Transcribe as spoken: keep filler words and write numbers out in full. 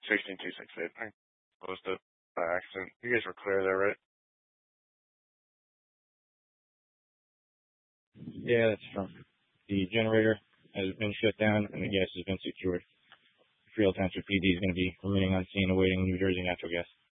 sixteen two sixty-eight. I closed it by accident. You guys were clear there, right? Yeah, that's from the generator has been shut down and the gas has been secured. Freehold Township P D is going to be remaining on scene awaiting New Jersey Natural Gas.